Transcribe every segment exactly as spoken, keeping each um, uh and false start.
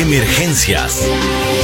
Emergencias.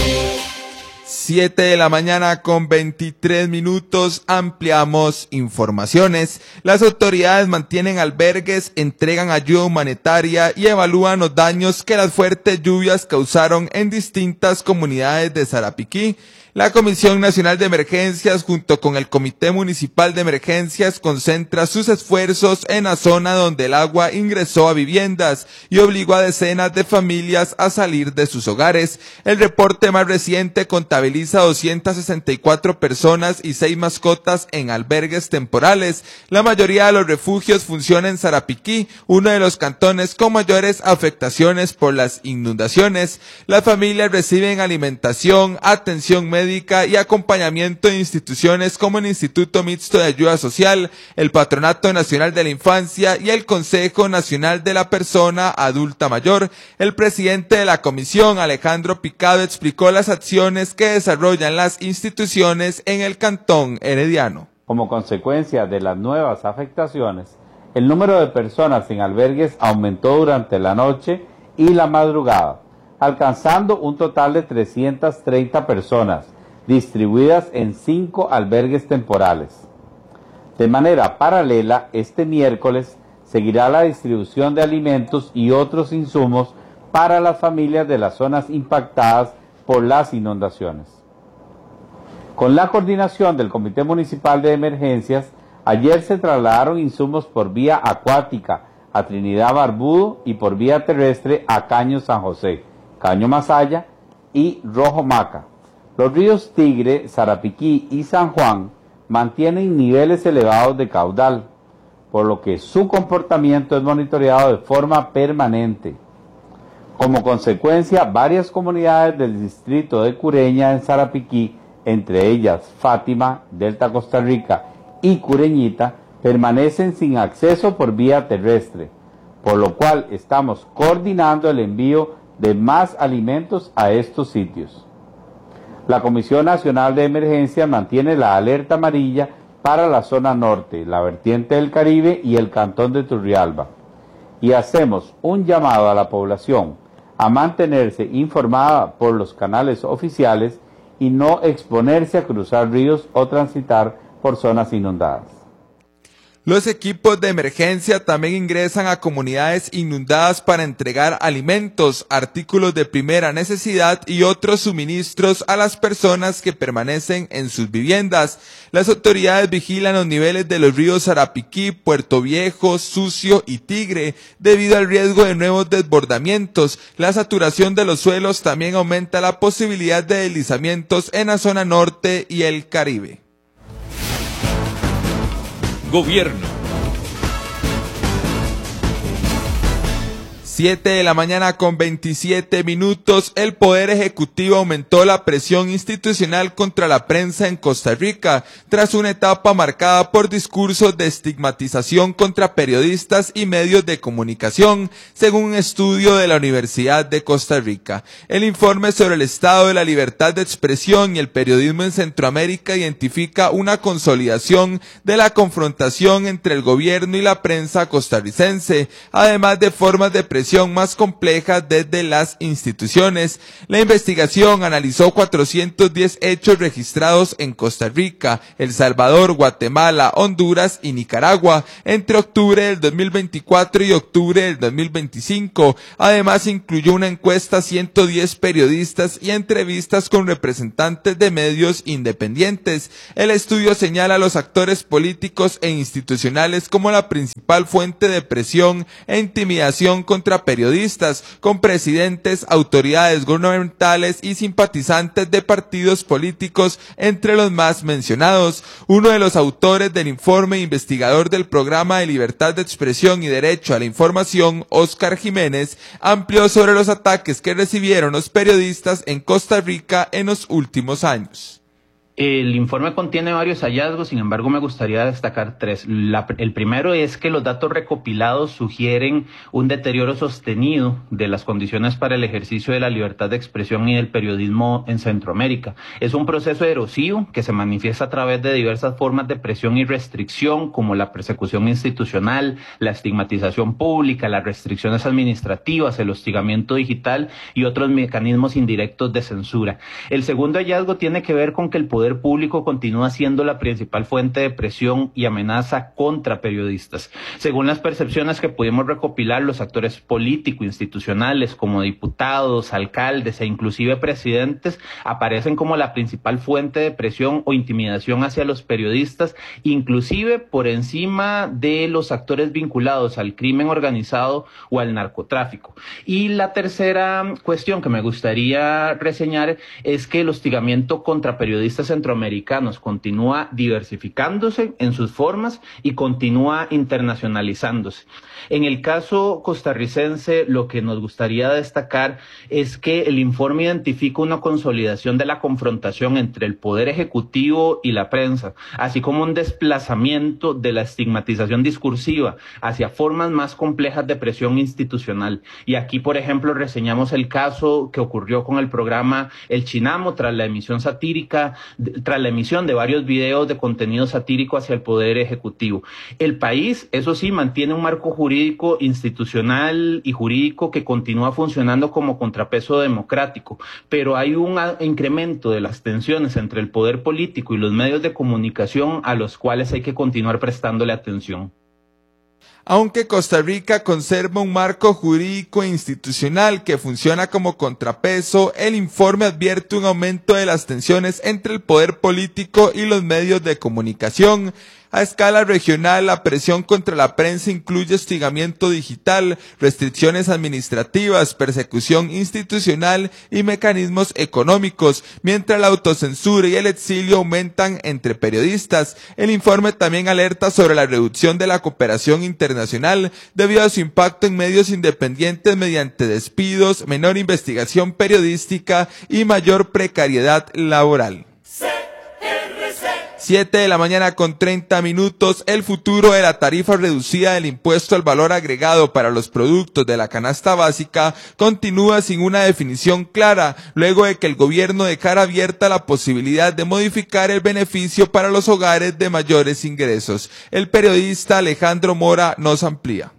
siete de la mañana con veintitrés minutos, ampliamos informaciones. Las autoridades mantienen albergues, entregan ayuda humanitaria y evalúan los daños que las fuertes lluvias causaron en distintas comunidades de Sarapiquí. La Comisión Nacional de Emergencias junto con el Comité Municipal de Emergencias concentra sus esfuerzos en la zona donde el agua ingresó a viviendas y obligó a decenas de familias a salir de sus hogares. El reporte más reciente contabiliza doscientas sesenta y cuatro personas y seis mascotas en albergues temporales. La mayoría de los refugios funciona en Sarapiquí, uno de los cantones con mayores afectaciones por las inundaciones. Las familias reciben alimentación, atención médica y acompañamiento de instituciones como el Instituto Mixto de Ayuda Social, el Patronato Nacional de la Infancia y el Consejo Nacional de la Persona Adulta Mayor. El presidente de la comisión, Alejandro Picado, explicó las acciones que desarrollan las instituciones en el cantón herediano. Como consecuencia de las nuevas afectaciones, el número de personas en albergues aumentó durante la noche y la madrugada, alcanzando un total de trescientas treinta personas, distribuidas en cinco albergues temporales. De manera paralela, este miércoles seguirá la distribución de alimentos y otros insumos para las familias de las zonas impactadas por las inundaciones. Con la coordinación del Comité Municipal de Emergencias, ayer se trasladaron insumos por vía acuática a Trinidad Barbudo y por vía terrestre a Caño San José, Caño Masaya y Rojo Maca. Los ríos Tigre, Sarapiquí y San Juan mantienen niveles elevados de caudal, por lo que su comportamiento es monitoreado de forma permanente. Como consecuencia, varias comunidades del distrito de Cureña en Sarapiquí, entre ellas Fátima, Delta Costa Rica y Cureñita, permanecen sin acceso por vía terrestre, por lo cual estamos coordinando el envío de más alimentos a estos sitios. La Comisión Nacional de Emergencia mantiene la alerta amarilla para la zona norte, la vertiente del Caribe y el cantón de Turrialba. Y hacemos un llamado a la población a mantenerse informada por los canales oficiales y no exponerse a cruzar ríos o transitar por zonas inundadas. Los equipos de emergencia también ingresan a comunidades inundadas para entregar alimentos, artículos de primera necesidad y otros suministros a las personas que permanecen en sus viviendas. Las autoridades vigilan los niveles de los ríos Sarapiquí, Puerto Viejo, Sucio y Tigre debido al riesgo de nuevos desbordamientos. La saturación de los suelos también aumenta la posibilidad de deslizamientos en la zona norte y el Caribe. Gobierno. siete de la mañana con veintisiete minutos, el Poder Ejecutivo aumentó la presión institucional contra la prensa en Costa Rica, tras una etapa marcada por discursos de estigmatización contra periodistas y medios de comunicación, según un estudio de la Universidad de Costa Rica. El informe sobre el estado de la libertad de expresión y el periodismo en Centroamérica identifica una consolidación de la confrontación entre el gobierno y la prensa costarricense, además de formas de presión más compleja desde las instituciones. La investigación analizó cuatrocientos diez hechos registrados en Costa Rica, El Salvador, Guatemala, Honduras y Nicaragua entre octubre del dos mil veinticuatro y octubre del dos mil veinticinco. Además, incluyó una encuesta a ciento diez periodistas y entrevistas con representantes de medios independientes. El estudio señala a los actores políticos e institucionales como la principal fuente de presión e intimidación contra periodistas, con presidentes, autoridades gubernamentales y simpatizantes de partidos políticos entre los más mencionados. Uno de los autores del informe, investigador del Programa de Libertad de Expresión y Derecho a la Información, Óscar Jiménez, amplió sobre los ataques que recibieron los periodistas en Costa Rica en los últimos años. El informe contiene varios hallazgos, sin embargo me gustaría destacar tres. La, el primero es que los datos recopilados sugieren un deterioro sostenido de las condiciones para el ejercicio de la libertad de expresión y del periodismo en Centroamérica. Es un proceso erosivo que se manifiesta a través de diversas formas de presión y restricción, como la persecución institucional, la estigmatización pública, las restricciones administrativas, el hostigamiento digital y otros mecanismos indirectos de censura. El segundo hallazgo tiene que ver con que el poder público continúa siendo la principal fuente de presión y amenaza contra periodistas. Según las percepciones que pudimos recopilar, los actores político-institucionales como diputados, alcaldes e inclusive presidentes aparecen como la principal fuente de presión o intimidación hacia los periodistas, inclusive por encima de los actores vinculados al crimen organizado o al narcotráfico. Y la tercera cuestión que me gustaría reseñar es que el hostigamiento contra periodistas centroamericanos continúa diversificándose en sus formas y continúa internacionalizándose. En el caso costarricense, lo que nos gustaría destacar es que el informe identifica una consolidación de la confrontación entre el poder ejecutivo y la prensa, así como un desplazamiento de la estigmatización discursiva hacia formas más complejas de presión institucional. Y aquí, por ejemplo, reseñamos el caso que ocurrió con el programa El Chinamo tras la emisión satírica tras la emisión de varios videos de contenido satírico hacia el Poder Ejecutivo. El país, eso sí, mantiene un marco jurídico, institucional y jurídico que continúa funcionando como contrapeso democrático, pero hay un incremento de las tensiones entre el poder político y los medios de comunicación a los cuales hay que continuar prestándole atención. Aunque Costa Rica conserva un marco jurídico e institucional que funciona como contrapeso, el informe advierte un aumento de las tensiones entre el poder político y los medios de comunicación. A escala regional, la presión contra la prensa incluye hostigamiento digital, restricciones administrativas, persecución institucional y mecanismos económicos, mientras la autocensura y el exilio aumentan entre periodistas. El informe también alerta sobre la reducción de la cooperación internacional debido a su impacto en medios independientes mediante despidos, menor investigación periodística y mayor precariedad laboral. siete de la mañana con treinta minutos, el futuro de la tarifa reducida del impuesto al valor agregado para los productos de la canasta básica continúa sin una definición clara, luego de que el gobierno dejara abierta la posibilidad de modificar el beneficio para los hogares de mayores ingresos. El periodista Alejandro Mora nos amplía.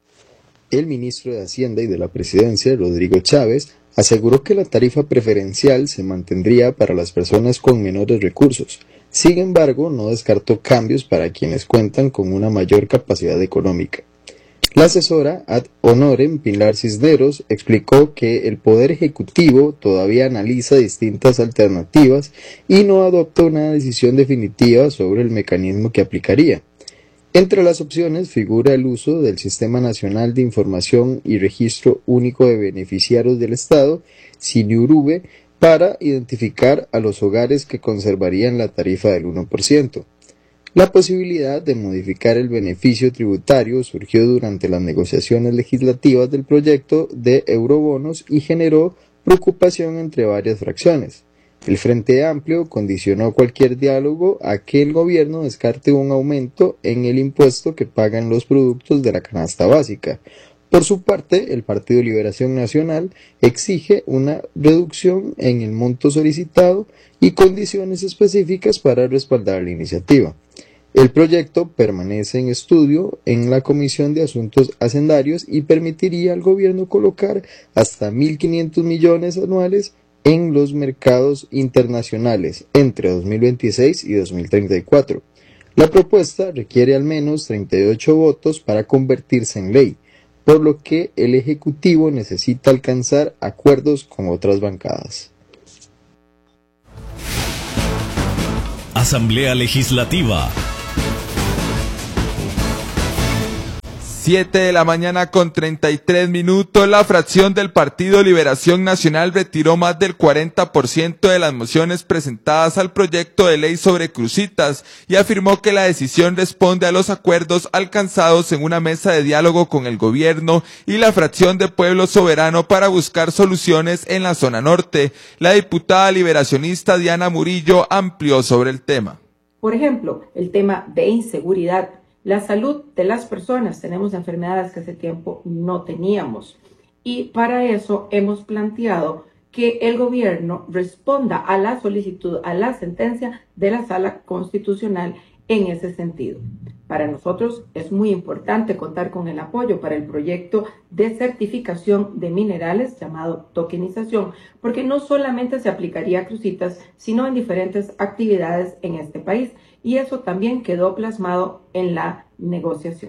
El ministro de Hacienda y de la Presidencia, Rodrigo Chávez, aseguró que la tarifa preferencial se mantendría para las personas con menores recursos. Sin embargo, no descartó cambios para quienes cuentan con una mayor capacidad económica. La asesora ad honorem Pilar Cisneros explicó que el Poder Ejecutivo todavía analiza distintas alternativas y no adopta una decisión definitiva sobre el mecanismo que aplicaría. Entre las opciones figura el uso del Sistema Nacional de Información y Registro Único de Beneficiarios del Estado, SINIURUBE, para identificar a los hogares que conservarían la tarifa del uno por ciento. La posibilidad de modificar el beneficio tributario surgió durante las negociaciones legislativas del proyecto de eurobonos y generó preocupación entre varias fracciones. El Frente Amplio condicionó cualquier diálogo a que el gobierno descarte un aumento en el impuesto que pagan los productos de la canasta básica. Por su parte, el Partido Liberación Nacional exige una reducción en el monto solicitado y condiciones específicas para respaldar la iniciativa. El proyecto permanece en estudio en la Comisión de Asuntos Hacendarios y permitiría al gobierno colocar hasta mil quinientos millones anuales en los mercados internacionales entre dos mil veintiséis y dos mil treinta y cuatro. La propuesta requiere al menos treinta y ocho votos para convertirse en ley, por lo que el Ejecutivo necesita alcanzar acuerdos con otras bancadas. Asamblea Legislativa. Siete de la mañana con treinta y tres minutos, la fracción del Partido Liberación Nacional retiró más del cuarenta por ciento de las mociones presentadas al proyecto de ley sobre crucitas y afirmó que la decisión responde a los acuerdos alcanzados en una mesa de diálogo con el gobierno y la fracción de Pueblo Soberano para buscar soluciones en la zona norte. La diputada liberacionista Diana Murillo amplió sobre el tema. Por ejemplo, el tema de inseguridad. La salud de las personas, tenemos enfermedades que hace tiempo no teníamos y para eso hemos planteado que el gobierno responda a la solicitud, a la sentencia de la Sala Constitucional en ese sentido. Para nosotros es muy importante contar con el apoyo para el proyecto de certificación de minerales llamado tokenización, porque no solamente se aplicaría a crucitas, sino en diferentes actividades en este país. Y eso también quedó plasmado en la negociación.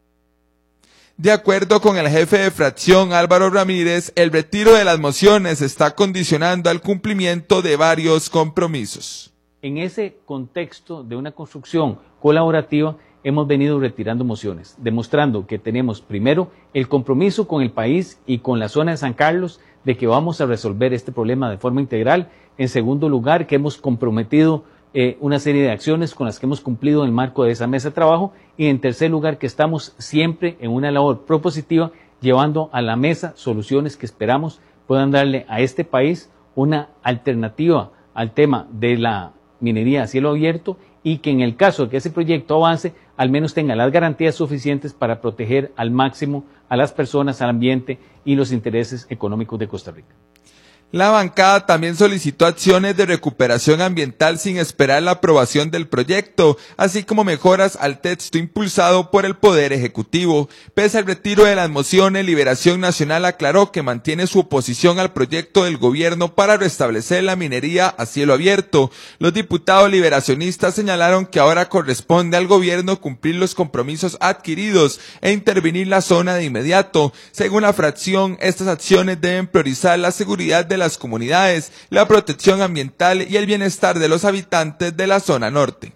De acuerdo con el jefe de fracción Álvaro Ramírez, el retiro de las mociones está condicionando al cumplimiento de varios compromisos. En ese contexto de una construcción colaborativa hemos venido retirando mociones, demostrando que tenemos primero el compromiso con el país y con la zona de San Carlos de que vamos a resolver este problema de forma integral. En segundo lugar, que hemos comprometido Eh, una serie de acciones con las que hemos cumplido en el marco de esa mesa de trabajo y en tercer lugar que estamos siempre en una labor propositiva llevando a la mesa soluciones que esperamos puedan darle a este país una alternativa al tema de la minería a cielo abierto y que en el caso de que ese proyecto avance al menos tenga las garantías suficientes para proteger al máximo a las personas, al ambiente y los intereses económicos de Costa Rica. La bancada también solicitó acciones de recuperación ambiental sin esperar la aprobación del proyecto, así como mejoras al texto impulsado por el Poder Ejecutivo. Pese al retiro de las mociones, Liberación Nacional aclaró que mantiene su oposición al proyecto del gobierno para restablecer la minería a cielo abierto. Los diputados liberacionistas señalaron que ahora corresponde al gobierno cumplir los compromisos adquiridos e intervenir la zona de inmediato. Según la fracción, estas acciones deben priorizar la seguridad de las comunidades, la protección ambiental y el bienestar de los habitantes de la zona norte.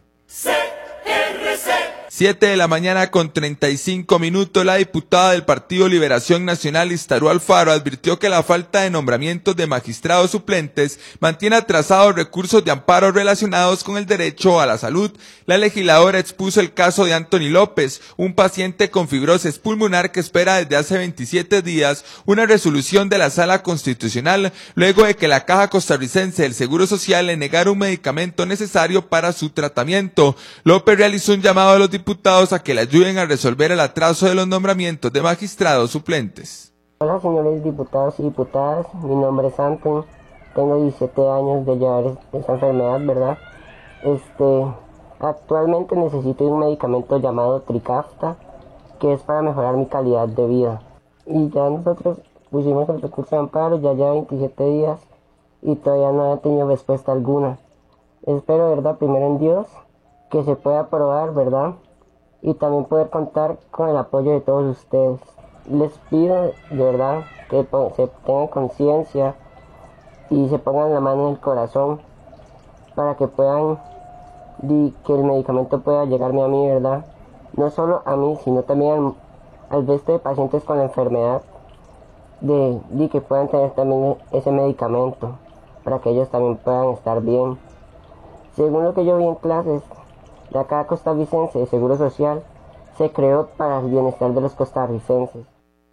Siete de la mañana con treinta y cinco minutos, la diputada del Partido Liberación Nacional, Istarú Alfaro, advirtió que la falta de nombramientos de magistrados suplentes mantiene atrasados recursos de amparo relacionados con el derecho a la salud. La legisladora expuso el caso de Anthony López, un paciente con fibrosis pulmonar que espera desde hace veintisiete días una resolución de la Sala Constitucional, luego de que la Caja Costarricense del Seguro Social le negara un medicamento necesario para su tratamiento. López realizó un llamado a los diputados diputados a que le ayuden a resolver el atraso de los nombramientos de magistrados suplentes. Hola señores diputados y diputadas, mi nombre es Anton, tengo diecisiete años de llevar esta enfermedad, ¿verdad? Este, actualmente necesito un medicamento llamado Trikafta, que es para mejorar mi calidad de vida. Y ya nosotros pusimos el recurso de amparo, ya lleva veintisiete días y todavía no ha tenido respuesta alguna. Espero, ¿verdad?, primero en Dios, que se pueda aprobar, ¿verdad?, y también poder contar con el apoyo de todos ustedes. Les pido de verdad que se tengan conciencia y se pongan la mano en el corazón para que puedan, que el medicamento pueda llegarme a mí, ¿verdad? No solo a mí, sino también al, al resto de pacientes con la enfermedad, de, de que puedan tener también ese medicamento para que ellos también puedan estar bien. Según lo que yo vi en clases, la Caja Costarricense de Seguro Social se creó para el bienestar de los costarricenses.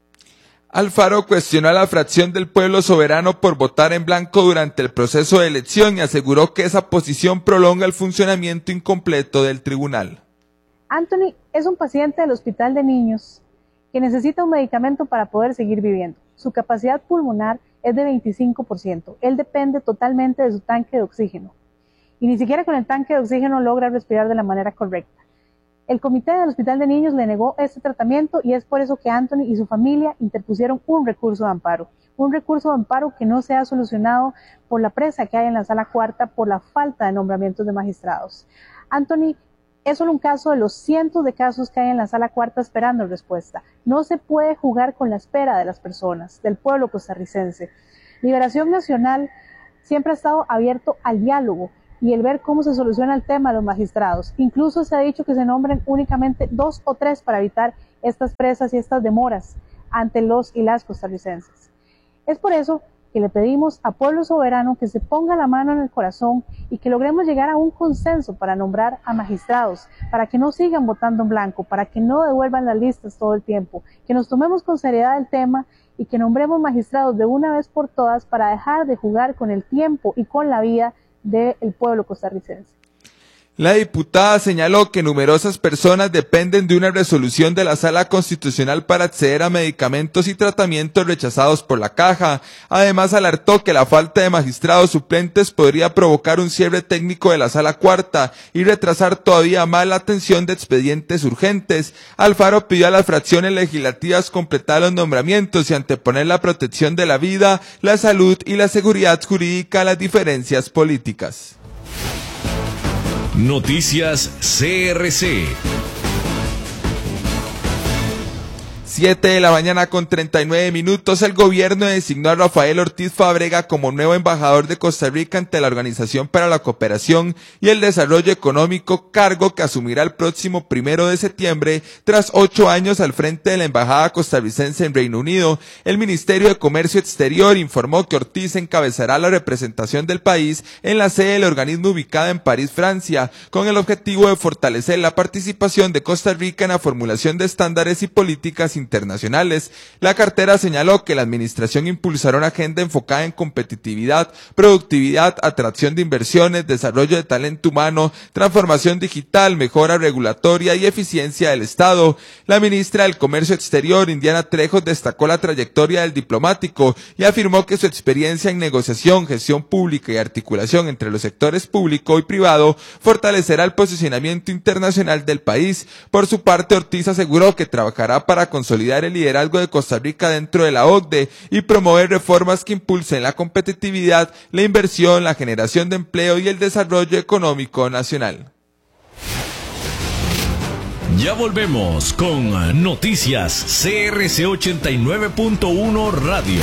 Alfaro cuestionó a la fracción del Pueblo Soberano por votar en blanco durante el proceso de elección y aseguró que esa posición prolonga el funcionamiento incompleto del tribunal. Anthony es un paciente del Hospital de Niños que necesita un medicamento para poder seguir viviendo. Su capacidad pulmonar es de veinticinco por ciento. Él depende totalmente de su tanque de oxígeno. Y ni siquiera con el tanque de oxígeno logra respirar de la manera correcta. El comité del Hospital de Niños le negó este tratamiento y es por eso que Anthony y su familia interpusieron un recurso de amparo. Un recurso de amparo que no se ha solucionado por la presa que hay en la Sala Cuarta por la falta de nombramientos de magistrados. Anthony es solo un caso de los cientos de casos que hay en la Sala Cuarta esperando respuesta. No se puede jugar con la espera de las personas, del pueblo costarricense. Liberación Nacional siempre ha estado abierto al diálogo y el ver cómo se soluciona el tema de los magistrados. Incluso se ha dicho que se nombren únicamente dos o tres para evitar estas presas y estas demoras ante los y las costarricenses. Es por eso que le pedimos a Pueblo Soberano que se ponga la mano en el corazón y que logremos llegar a un consenso para nombrar a magistrados, para que no sigan votando en blanco, para que no devuelvan las listas todo el tiempo, que nos tomemos con seriedad el tema y que nombremos magistrados de una vez por todas para dejar de jugar con el tiempo y con la vida del pueblo costarricense. La diputada señaló que numerosas personas dependen de una resolución de la Sala Constitucional para acceder a medicamentos y tratamientos rechazados por la Caja. Además, alertó que la falta de magistrados suplentes podría provocar un cierre técnico de la Sala Cuarta y retrasar todavía más la atención de expedientes urgentes. Alfaro pidió a las fracciones legislativas completar los nombramientos y anteponer la protección de la vida, la salud y la seguridad jurídica a las diferencias políticas. Noticias C R C. siete de la mañana con treinta y nueve minutos, el gobierno designó a Rafael Ortiz Fábrega como nuevo embajador de Costa Rica ante la Organización para la Cooperación y el Desarrollo Económico, cargo que asumirá el próximo primero de septiembre, tras ocho años al frente de la Embajada costarricense en Reino Unido. El Ministerio de Comercio Exterior informó que Ortiz encabezará la representación del país en la sede del organismo ubicada en París, Francia, con el objetivo de fortalecer la participación de Costa Rica en la formulación de estándares y políticas internacionales. La cartera señaló que la administración impulsará una agenda enfocada en competitividad, productividad, atracción de inversiones, desarrollo de talento humano, transformación digital, mejora regulatoria y eficiencia del Estado. La ministra del Comercio Exterior, Indiana Trejos, destacó la trayectoria del diplomático y afirmó que su experiencia en negociación, gestión pública y articulación entre los sectores público y privado fortalecerá el posicionamiento internacional del país. Por su parte, Ortiz aseguró que trabajará para consolidar el liderazgo de Costa Rica dentro de la O C D E y promover reformas que impulsen la competitividad, la inversión, la generación de empleo y el desarrollo económico nacional. Ya volvemos con Noticias C R C ochenta y nueve punto uno Radio.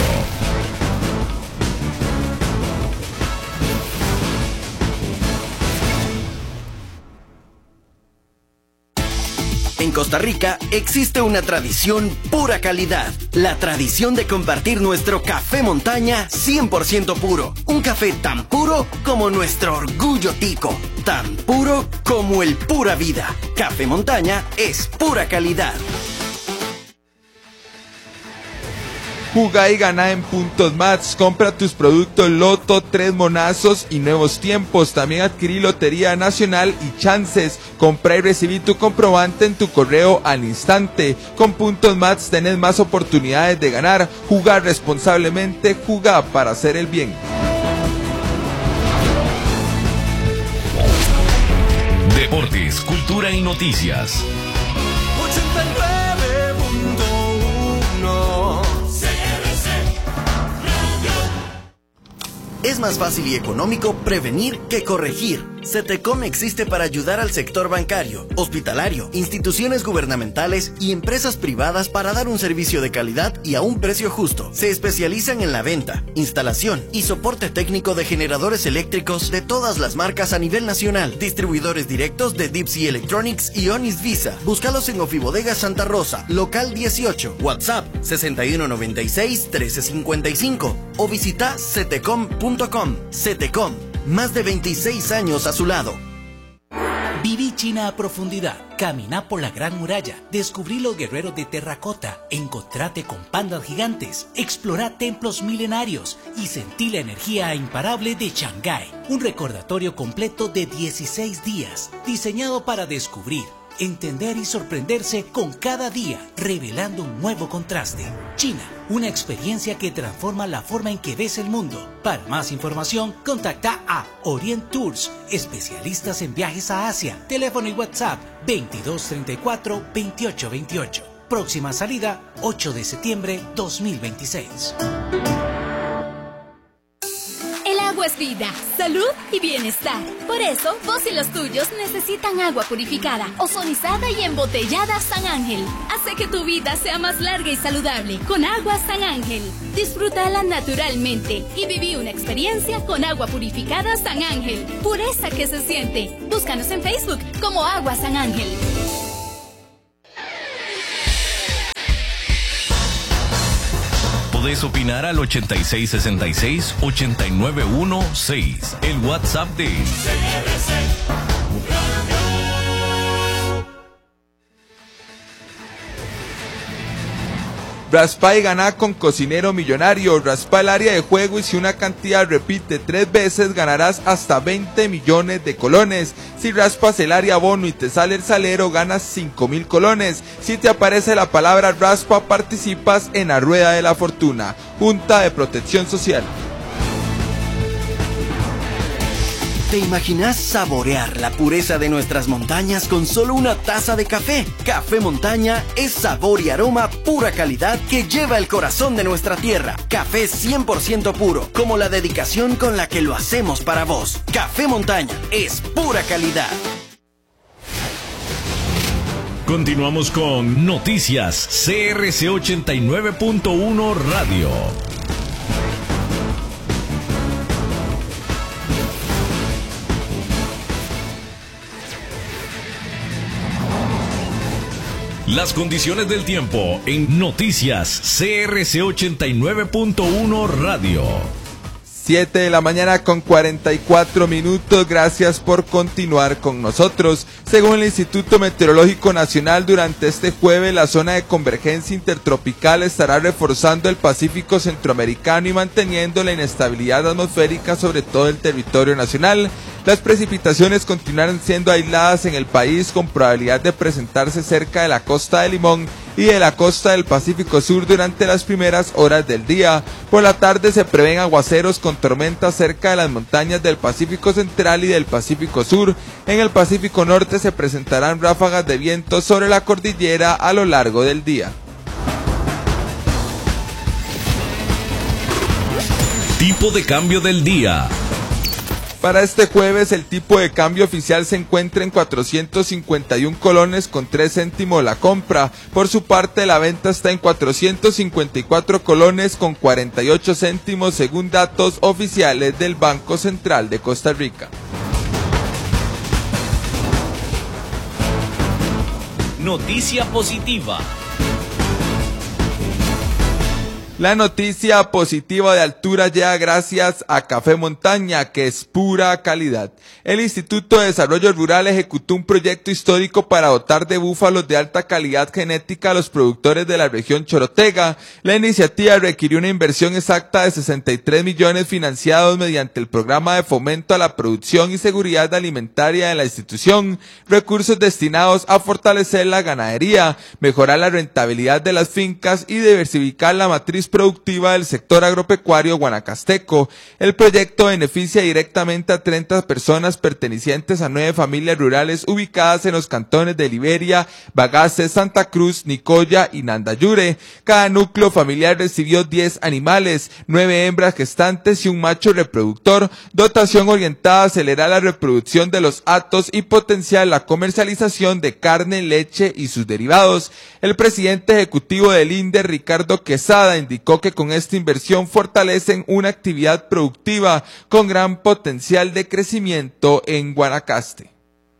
En Costa Rica existe una tradición pura calidad, la tradición de compartir nuestro café montaña cien por ciento puro, un café tan puro como nuestro orgullo tico, tan puro como el pura vida. Café Montaña es pura calidad. Juga y gana en Puntos Más. Compra tus productos Loto, Tres Monazos y Nuevos Tiempos. También adquirí Lotería Nacional y Chances. Compra y recibí tu comprobante en tu correo al instante. Con Puntos Más tenés más oportunidades de ganar. Jugar responsablemente, jugar para hacer el bien. Deportes, cultura y noticias. ochenta y nueve punto uno Es más fácil y económico prevenir que corregir. CETECOM existe para ayudar al sector bancario, hospitalario, instituciones gubernamentales y empresas privadas para dar un servicio de calidad y a un precio justo. Se especializan en la venta, instalación y soporte técnico de generadores eléctricos de todas las marcas a nivel nacional. Distribuidores directos de Deep Sea Electronics y Onis Visa. Búscalos en Ofibodega Santa Rosa, local dieciocho, WhatsApp sesenta y uno noventa y seis trece cincuenta y cinco o visita cetecom punto com. CETECOM, más de veintiséis años a su lado. Viví China a profundidad, caminá por la Gran Muralla, descubrí los guerreros de terracota, encontrate con pandas gigantes, explorá templos milenarios y sentí la energía imparable de Shanghái. Un recordatorio completo de dieciséis días, diseñado para descubrir, entender y sorprenderse con cada día, revelando un nuevo contraste. China, una experiencia que transforma la forma en que ves el mundo. Para más información, contacta a Orient Tours, especialistas en viajes a Asia. Teléfono y WhatsApp veintidós treinta y cuatro veintiocho veintiocho. Próxima salida, ocho de septiembre dos mil veintiséis. Agua es vida, salud y bienestar. Por eso, vos y los tuyos necesitan agua purificada, ozonizada y embotellada San Ángel. Hace que tu vida sea más larga y saludable con agua San Ángel. Disfrútala naturalmente y viví una experiencia con agua purificada San Ángel. Pureza que se siente. Búscanos en Facebook como Agua San Ángel. Podés opinar al ochenta y seis sesenta y seis, ochenta y nueve dieciséis. El WhatsApp de C R C Radio. Raspa y gana con Cocinero Millonario. Raspa el área de juego y si una cantidad repite tres veces ganarás hasta veinte millones de colones. Si raspas el área bono y te sale el salero ganas cinco mil colones. Si te aparece la palabra raspa participas en la rueda de la fortuna. Junta de Protección Social. ¿Te imaginas saborear la pureza de nuestras montañas con solo una taza de café? Café Montaña es sabor y aroma pura calidad que lleva el corazón de nuestra tierra. Café cien por ciento puro, como la dedicación con la que lo hacemos para vos. Café Montaña es pura calidad. Continuamos con Noticias C R C ochenta y nueve punto uno Radio. Las condiciones del tiempo en Noticias C R C ochenta y nueve punto uno Radio. siete de la mañana con cuarenta y cuatro minutos. Gracias por continuar con nosotros. Según el Instituto Meteorológico Nacional, durante este jueves la zona de convergencia intertropical estará reforzando el Pacífico Centroamericano y manteniendo la inestabilidad atmosférica sobre todo el territorio nacional. Las precipitaciones continuarán siendo aisladas en el país con probabilidad de presentarse cerca de la costa de Limón y de la costa del Pacífico Sur durante las primeras horas del día. Por la tarde se prevén aguaceros con tormentas cerca de las montañas del Pacífico Central y del Pacífico Sur. En el Pacífico Norte se presentarán ráfagas de viento sobre la cordillera a lo largo del día. Tipo de cambio del día. Para este jueves el tipo de cambio oficial se encuentra en cuatrocientos cincuenta y uno colones con tres céntimos la compra. Por su parte la venta está en cuatrocientos cincuenta y cuatro colones con cuarenta y ocho céntimos según datos oficiales del Banco Central de Costa Rica. Noticia positiva. La noticia positiva de altura llega gracias a Café Montaña, que es pura calidad. El Instituto de Desarrollo Rural ejecutó un proyecto histórico para dotar de búfalos de alta calidad genética a los productores de la región Chorotega. La iniciativa requirió una inversión exacta de sesenta y tres millones financiados mediante el programa de fomento a la producción y seguridad alimentaria de la institución, recursos destinados a fortalecer la ganadería, mejorar la rentabilidad de las fincas y diversificar la matriz productiva del sector agropecuario guanacasteco. El proyecto beneficia directamente a treinta personas pertenecientes a nueve familias rurales ubicadas en los cantones de Liberia, Bagaces, Santa Cruz, Nicoya y Nandayure. Cada núcleo familiar recibió diez animales, nueve hembras gestantes y un macho reproductor, dotación orientada a acelerar la reproducción de los hatos y potenciar la comercialización de carne, leche y sus derivados. El presidente ejecutivo del INDER, Ricardo Quesada, indicó que con esta inversión fortalecen una actividad productiva con gran potencial de crecimiento en Guanacaste.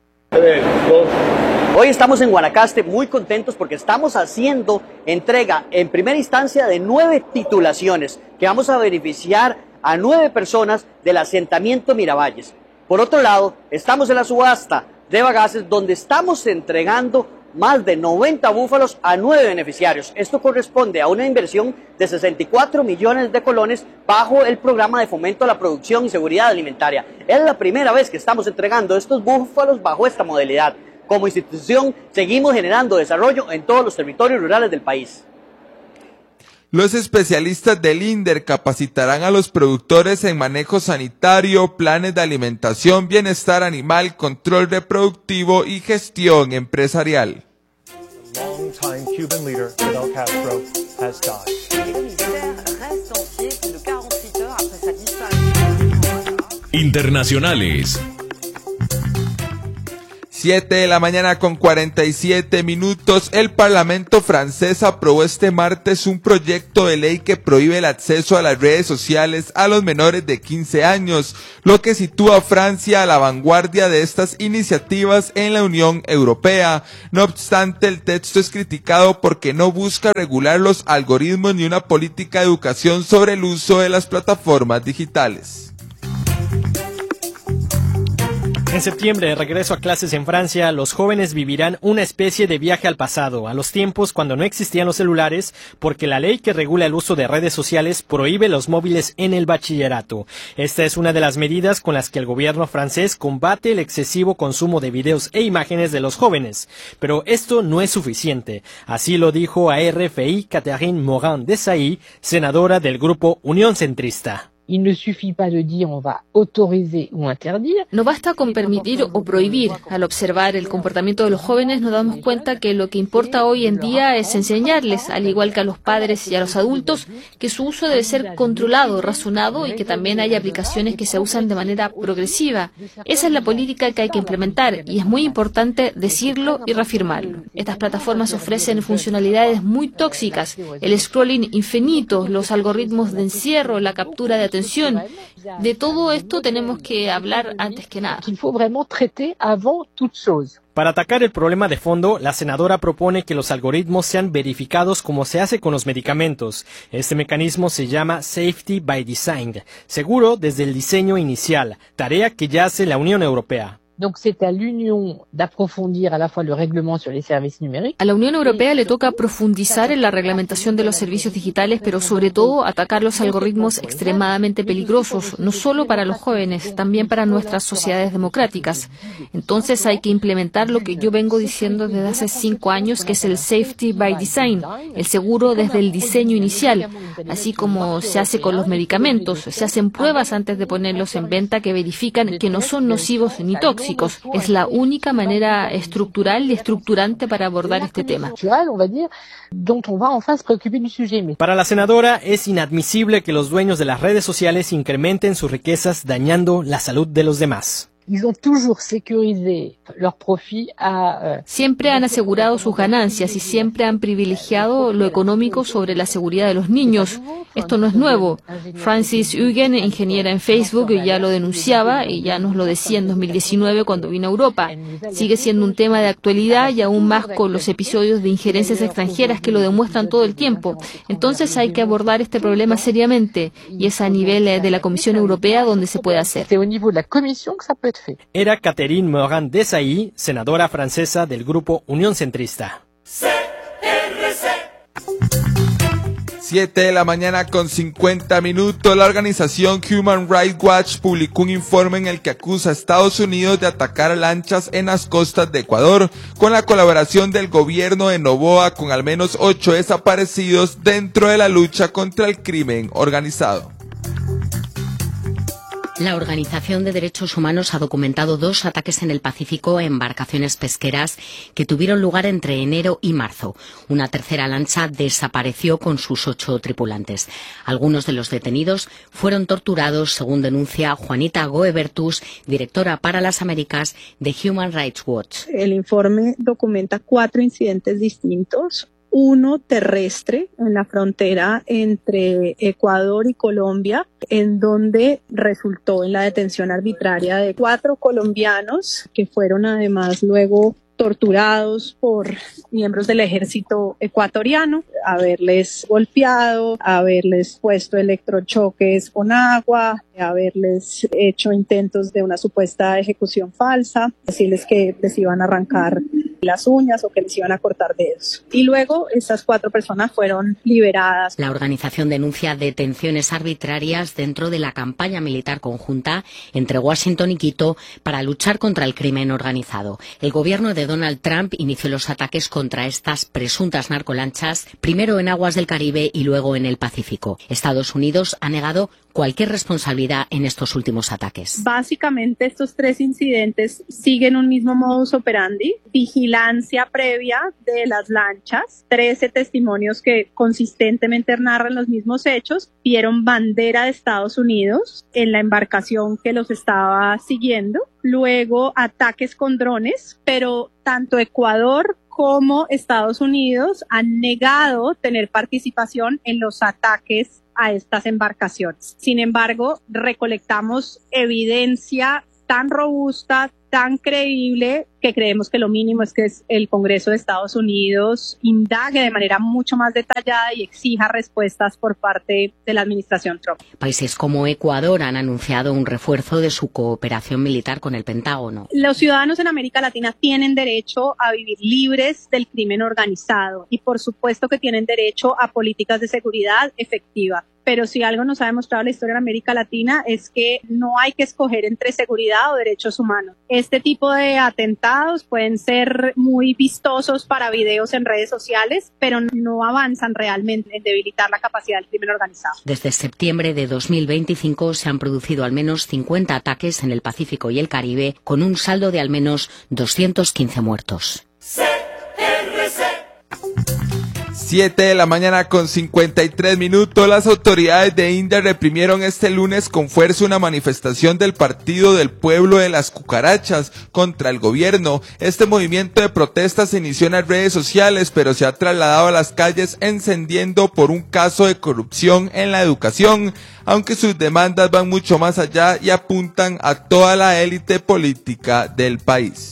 Hoy estamos en Guanacaste muy contentos porque estamos haciendo entrega en primera instancia de nueve titulaciones que vamos a beneficiar a nueve personas del asentamiento Miravalles. Por otro lado, estamos en la subasta de Bagaces donde estamos entregando más de noventa búfalos a nueve beneficiarios. Esto corresponde a una inversión de sesenta y cuatro millones de colones bajo el programa de fomento a la producción y seguridad alimentaria. Es la primera vez que estamos entregando estos búfalos bajo esta modalidad. Como institución, seguimos generando desarrollo en todos los territorios rurales del país. Los especialistas del INDER capacitarán a los productores en manejo sanitario, planes de alimentación, bienestar animal, control reproductivo y gestión empresarial. Internacionales. siete de la mañana con cuarenta y siete minutos. El Parlamento francés aprobó este martes un proyecto de ley que prohíbe el acceso a las redes sociales a los menores de quince años, lo que sitúa a Francia a la vanguardia de estas iniciativas en la Unión Europea. No obstante, el texto es criticado porque no busca regular los algoritmos ni una política de educación sobre el uso de las plataformas digitales. En septiembre, de regreso a clases en Francia, los jóvenes vivirán una especie de viaje al pasado, a los tiempos cuando no existían los celulares, porque la ley que regula el uso de redes sociales prohíbe los móviles en el bachillerato. Esta es una de las medidas con las que el gobierno francés combate el excesivo consumo de videos e imágenes de los jóvenes. Pero esto no es suficiente. Así lo dijo a R F I Catherine Morin-Desailly, senadora del grupo Unión Centrista. Il ne suffit pas de dire on va autoriser ou interdire. No basta con permitir o prohibir. Al observar el comportamiento de los jóvenes nos damos cuenta que lo que importa hoy en día es enseñarles, al igual que a los padres y a los adultos, que su uso debe ser controlado, razonado y que también hay aplicaciones que se usan de manera progresiva. Esa es la política que hay que implementar y es muy importante decirlo y reafirmarlo. Estas plataformas ofrecen funcionalidades muy tóxicas, el scrolling infinito, los algoritmos de encierro, la captura de atención. De todo esto tenemos que hablar antes que nada. Para atacar el problema de fondo, la senadora propone que los algoritmos sean verificados como se hace con los medicamentos. Este mecanismo se llama Safety by Design, seguro desde el diseño inicial, tarea que ya hace la Unión Europea. Donc c'est à l'Union d'approfondir à la fois le règlement sur les services numériques. A la Unión Europea le toca profundizar en la reglamentación de los servicios digitales, pero sobre todo atacar los algoritmos extremadamente peligrosos, no solo para los jóvenes, también para nuestras sociedades democráticas. Entonces hay que implementar lo que yo vengo diciendo desde hace cinco años, que es el Safety by Design, el seguro desde el diseño inicial, así como se hace con los medicamentos. Se hacen pruebas antes de ponerlos en venta que verifican que no son nocivos ni tóxicos. Es la única manera estructural y estructurante para abordar este tema. Para la senadora es inadmisible que los dueños de las redes sociales incrementen sus riquezas dañando la salud de los demás. Siempre han asegurado sus ganancias y siempre han privilegiado lo económico sobre la seguridad de los niños. Esto no es nuevo. Francis Haugen, ingeniera en Facebook, ya lo denunciaba y ya nos lo decía en dos mil diecinueve cuando vino a Europa. Sigue siendo un tema de actualidad y aún más con los episodios de injerencias extranjeras que lo demuestran todo el tiempo. Entonces hay que abordar este problema seriamente y es a nivel de la Comisión Europea donde se puede hacer. Era Catherine Morin-Desailly, senadora francesa del grupo Unión Centrista. siete de la mañana con cincuenta minutos. La organización Human Rights Watch publicó un informe en el que acusa a Estados Unidos de atacar lanchas en las costas de Ecuador, con la colaboración del gobierno de Noboa, con al menos ocho desaparecidos dentro de la lucha contra el crimen organizado. La Organización de Derechos Humanos ha documentado dos ataques en el Pacífico a embarcaciones pesqueras que tuvieron lugar entre enero y marzo. Una tercera lancha desapareció con sus ocho tripulantes. Algunos de los detenidos fueron torturados, según denuncia Juanita Goebertus, directora para las Américas de Human Rights Watch. El informe documenta cuatro incidentes distintos. Uno terrestre en la frontera entre Ecuador y Colombia, en donde resultó en la detención arbitraria de cuatro colombianos que fueron además luego torturados por miembros del ejército ecuatoriano, haberles golpeado, haberles puesto electrochoques con agua, haberles hecho intentos de una supuesta ejecución falsa, decirles que les iban a arrancar las uñas o que les iban a cortar dedos. Y luego estas cuatro personas fueron liberadas. La organización denuncia detenciones arbitrarias dentro de la campaña militar conjunta entre Washington y Quito para luchar contra el crimen organizado. El gobierno de Donald Trump inició los ataques contra estas presuntas narcolanchas, primero en aguas del Caribe y luego en el Pacífico. Estados Unidos ha negado cualquier responsabilidad en estos últimos ataques. Básicamente estos tres incidentes siguen un mismo modus operandi, vigilar vigilancia previa de las lanchas. trece testimonios que consistentemente narran los mismos hechos vieron bandera de Estados Unidos en la embarcación que los estaba siguiendo. Luego ataques con drones, pero tanto Ecuador como Estados Unidos han negado tener participación en los ataques a estas embarcaciones. Sin embargo, recolectamos evidencia tan robusta, tan creíble, que creemos que lo mínimo es que el Congreso de Estados Unidos indague de manera mucho más detallada y exija respuestas por parte de la administración Trump. Países como Ecuador han anunciado un refuerzo de su cooperación militar con el Pentágono. Los ciudadanos en América Latina tienen derecho a vivir libres del crimen organizado y por supuesto que tienen derecho a políticas de seguridad efectiva. Pero si algo nos ha demostrado la historia en América Latina es que no hay que escoger entre seguridad o derechos humanos. Este tipo de atentados pueden ser muy vistosos para videos en redes sociales, pero no avanzan realmente en debilitar la capacidad del crimen organizado. Desde septiembre de dos mil veinticinco se han producido al menos cincuenta ataques en el Pacífico y el Caribe, con un saldo de al menos doscientos quince muertos. siete de la mañana con cincuenta y tres minutos. Las autoridades de India reprimieron este lunes con fuerza una manifestación del Partido del Pueblo de las Cucarachas contra el gobierno. Este movimiento de protesta se inició en las redes sociales, pero se ha trasladado a las calles encendiendo por un caso de corrupción en la educación, aunque sus demandas van mucho más allá y apuntan a toda la élite política del país.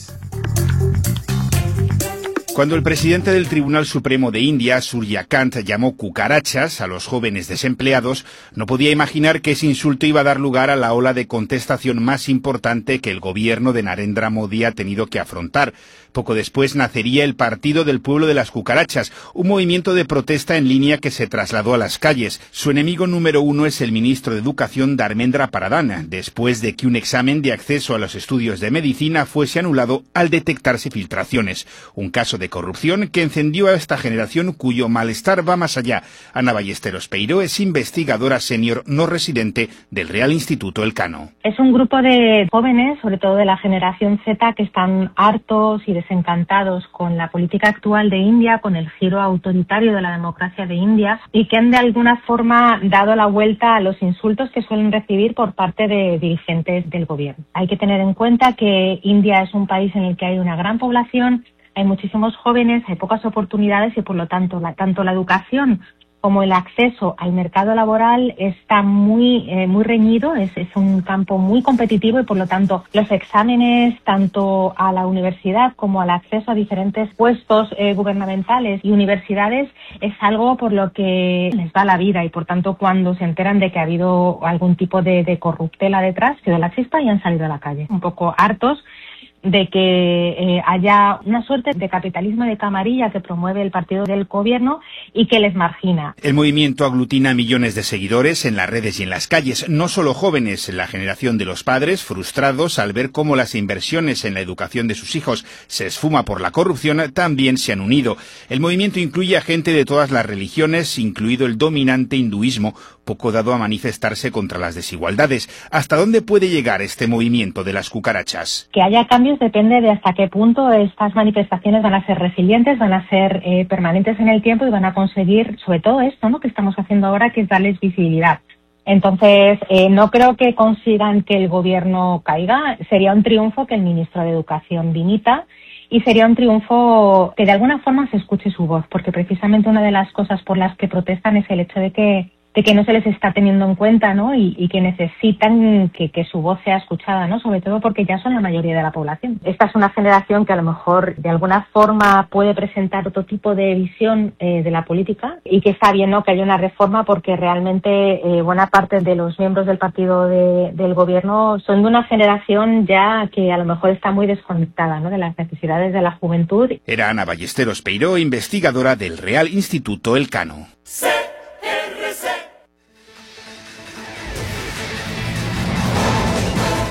Cuando el presidente del Tribunal Supremo de India, Surya Kant, llamó cucarachas a los jóvenes desempleados, no podía imaginar que ese insulto iba a dar lugar a la ola de contestación más importante que el gobierno de Narendra Modi ha tenido que afrontar. Poco después nacería el Partido del Pueblo de las Cucarachas, un movimiento de protesta en línea que se trasladó a las calles. Su enemigo número uno es el ministro de Educación, Dharmendra Pradhan, después de que un examen de acceso a los estudios de medicina fuese anulado al detectarse filtraciones. Un caso de corrupción que encendió a esta generación cuyo malestar va más allá. Ana Ballesteros Peiró es investigadora senior no residente del Real Instituto Elcano. Es un grupo de jóvenes, sobre todo de la generación Z, que están hartos y desencantados con la política actual de India, con el giro autoritario de la democracia de India, y que han de alguna forma dado la vuelta a los insultos que suelen recibir por parte de dirigentes del gobierno. Hay que tener en cuenta que India es un país en el que hay una gran población, hay muchísimos jóvenes, hay pocas oportunidades y por lo tanto la, tanto la educación como el acceso al mercado laboral está muy eh, muy reñido, es, es un campo muy competitivo y por lo tanto los exámenes tanto a la universidad como al acceso a diferentes puestos eh, gubernamentales y universidades es algo por lo que les va la vida y por tanto cuando se enteran de que ha habido algún tipo de, de corruptela detrás, quedó la chispa y han salido a la calle, un poco hartos de que eh, haya una suerte de capitalismo de camarilla que promueve el partido del gobierno y que les margina. El movimiento aglutina millones de seguidores en las redes y en las calles, no solo jóvenes, la generación de los padres frustrados al ver cómo las inversiones en la educación de sus hijos se esfuma por la corrupción, también se han unido. El movimiento incluye a gente de todas las religiones, incluido el dominante hinduismo, poco dado a manifestarse contra las desigualdades. ¿Hasta dónde puede llegar este movimiento de las cucarachas? Que haya cambios depende de hasta qué punto estas manifestaciones van a ser resilientes, van a ser eh, permanentes en el tiempo y van a conseguir, sobre todo esto, ¿no?, que estamos haciendo ahora, que es darles visibilidad. Entonces, eh, no creo que consigan que el gobierno caiga. Sería un triunfo que el ministro de Educación dimita y sería un triunfo que de alguna forma se escuche su voz, porque precisamente una de las cosas por las que protestan es el hecho de que de que no se les está teniendo en cuenta, ¿no? Y, y que necesitan que, que su voz sea escuchada, ¿no? Sobre todo porque ya son la mayoría de la población. Esta es una generación que a lo mejor de alguna forma puede presentar otro tipo de visión eh, de la política y que está bien, ¿no?, que haya una reforma porque realmente eh, buena parte de los miembros del partido de, del gobierno son de una generación ya que a lo mejor está muy desconectada, ¿no?, de las necesidades de la juventud. Era Ana Ballesteros Peiró, investigadora del Real Instituto Elcano.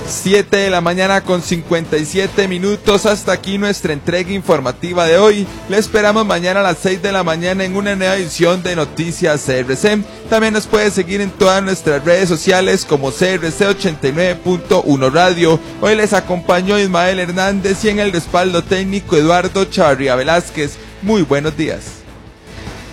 siete de la mañana con cincuenta y siete minutos. Hasta aquí nuestra entrega informativa de hoy. Le esperamos mañana a las seis de la mañana en una nueva edición de Noticias C R C. También nos puede seguir en todas nuestras redes sociales como C R C ochenta y nueve punto uno Radio. Hoy les acompañó Ismael Hernández y en el respaldo técnico Eduardo Charria Velázquez. Muy buenos días.